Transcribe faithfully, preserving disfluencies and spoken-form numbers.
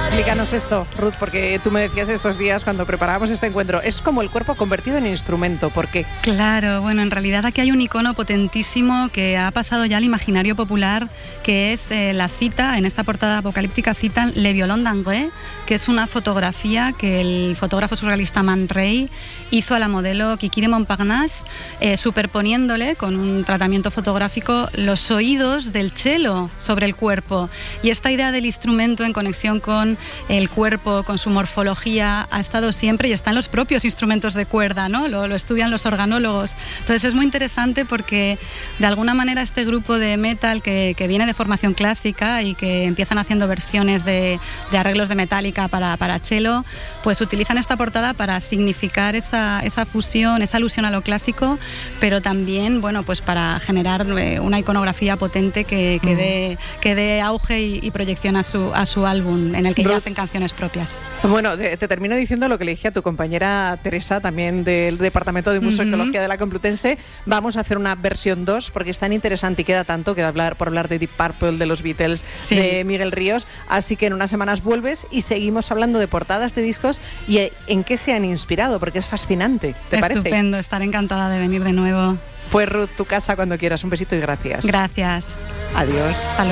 Explícanos esto, Ruth, porque tú me decías estos días cuando preparábamos este encuentro, es como el cuerpo convertido en instrumento, ¿por qué? Claro, bueno, en realidad aquí hay un icono potentísimo que ha pasado ya al imaginario popular, que es eh, la cita, en esta portada apocalíptica citan Le Violon d'André, que es una fotografía que el fotógrafo surrealista Man Ray hizo a la modelo Kiki de Montparnasse, eh, superponiéndole con un tratamiento fotográfico los oídos del cello sobre el cuerpo. Y esta idea del instrumento en conexión con el cuerpo, con su morfología, ha estado siempre y está en los propios instrumentos de cuerda, ¿no? Lo, lo estudian los organólogos. Entonces es muy interesante porque de alguna manera este grupo de metal que, que viene de formación clásica y que empiezan haciendo versiones de, de arreglos de Metallica para, para cello, pues utilizan esta portada para significar esa, esa fusión, esa alusión a lo clásico, pero también, bueno, pues para generar una iconografía potente que, que, dé, que dé auge y, y proyección a su, a su álbum, en el que ya hacen canciones propias. Bueno, te, te termino diciendo lo que le dije a tu compañera Teresa, también del Departamento de Museología uh-huh. de la Complutense. Vamos a hacer una versión dos, porque es tan interesante y queda tanto, queda hablar, por hablar de Deep Purple, de los Beatles, sí. de Miguel Ríos, así que en unas semanas vuelves y seguimos hablando de portadas de discos y en qué se han inspirado, porque es fascinante, ¿te parece? Estupendo, estaré encantada de venir de nuevo. Pues Ruth, tu casa cuando quieras. Un besito y gracias. Gracias. Adiós. Hasta luego.